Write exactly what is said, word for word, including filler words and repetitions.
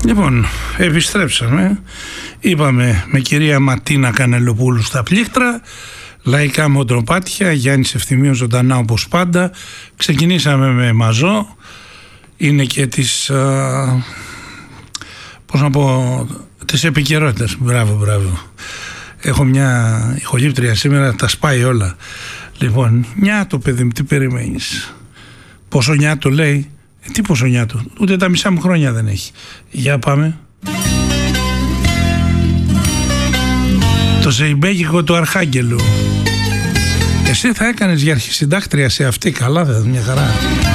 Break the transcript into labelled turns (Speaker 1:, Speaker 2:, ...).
Speaker 1: Λοιπόν, επιστρέψαμε. Είπαμε με κυρία Ματίνα Κανελοπούλου στα πλήκτρα, λαϊκά μοντροπάτια, Γιάννης Ευθυμίου ζωντανά όπως πάντα. Ξεκινήσαμε με Μαζό. Είναι και της α, πώς να πω, της επικαιρότητας. Μπράβο, μπράβο. Έχω μια ηχολήπτρια σήμερα, τα σπάει όλα. Λοιπόν, νιάτο παιδί μου, τι περιμένεις? Πόσο νιάτο λέει? Ε, τι πόσο νιάτο? Ούτε τα μισά μου χρόνια δεν έχει. Για πάμε. Το ζεϊμπέγικο του Αρχάγγελου. Εσύ θα έκανες για αρχισυντάκτρια σε αυτή? Καλά, δεν μια χαρά.